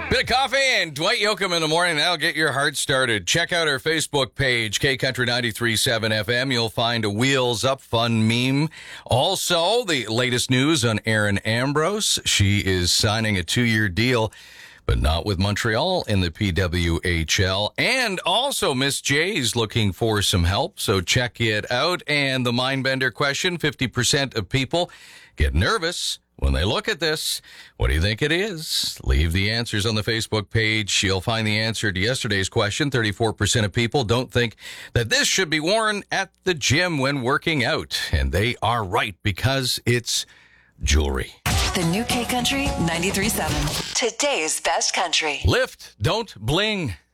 Bit of coffee and Dwight Yoakam in the morning. That'll get your heart started. Check out our Facebook page, K Country 93.7 FM. You'll find a Wheels Up Fun meme. Also, the latest news on Erin Ambrose. She is signing a 2-year deal, but not with Montreal in the PWHL. And also, Miss J's looking for some help, so check it out. And the Mindbender question, 50% of people get nervous when they look at this. What do you think it is? Leave the answers on the Facebook page. You'll find the answer to yesterday's question. 34% of people don't think that this should be worn at the gym when working out. And they are right, because it's jewelry. The new K Country 93.7. Today's best country. Lift, don't bling.